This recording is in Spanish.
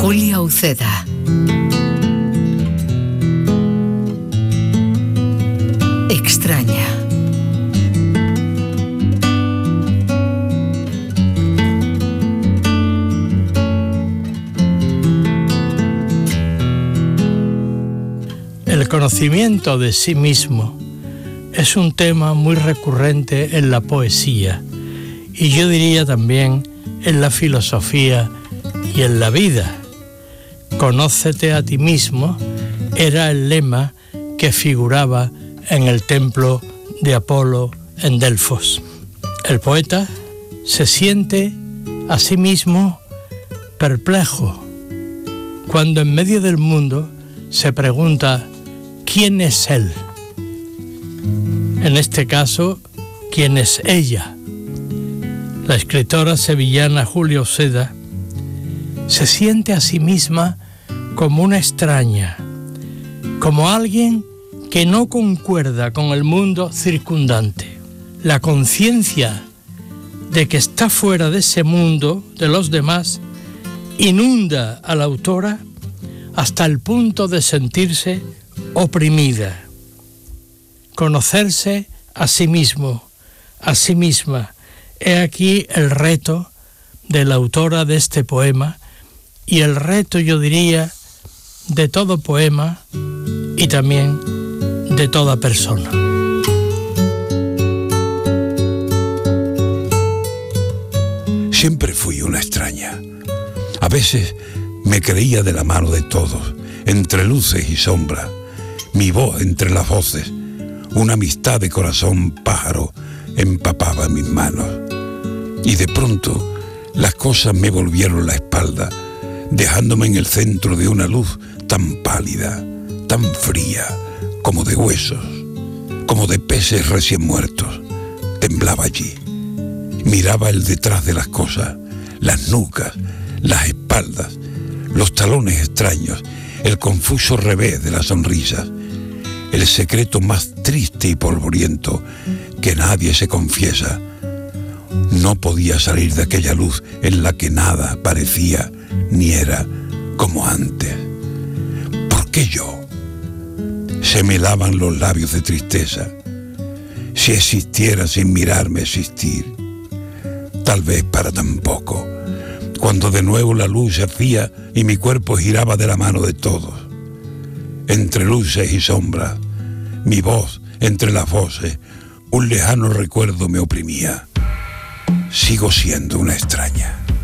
Julia Uceda. Extraña. El conocimiento de sí mismo es un tema muy recurrente en la poesía y yo diría también en la filosofía y en la vida. Conócete a ti mismo era el lema que figuraba en el templo de Apolo en Delfos. El poeta se siente a sí mismo perplejo cuando en medio del mundo se pregunta ¿quién es él? En este caso, ¿quién es ella? La escritora sevillana Julia Uceda se siente a sí misma como una extraña, como alguien que no concuerda con el mundo circundante. La conciencia de que está fuera de ese mundo de los demás inunda a la autora hasta el punto de sentirse oprimida. Conocerse a sí mismo, a sí misma. He aquí el reto de la autora de este poema y el reto, yo diría, de todo poema y también de toda persona. Siempre fui una extraña. A veces me creía de la mano de todos, entre luces y sombras, mi voz entre las voces, una amistad de corazón pájaro empapaba mis manos. Y de pronto las cosas me volvieron la espalda, dejándome en el centro de una luz tan pálida, tan fría, como de huesos, como de peces recién muertos. Temblaba allí. Miraba el detrás de las cosas, las nucas, las espaldas, los talones extraños, el confuso revés de las sonrisas, el secreto más triste y polvoriento que nadie se confiesa. No podía salir de aquella luz en la que nada parecía ni era como antes. ¿Por qué yo? Se me helaban los labios de tristeza. Si existiera sin mirarme existir, tal vez para tan poco, cuando de nuevo la luz se hacía y mi cuerpo giraba de la mano de todos. Entre luces y sombras, mi voz entre las voces, un lejano recuerdo me oprimía. Sigo siendo una extraña.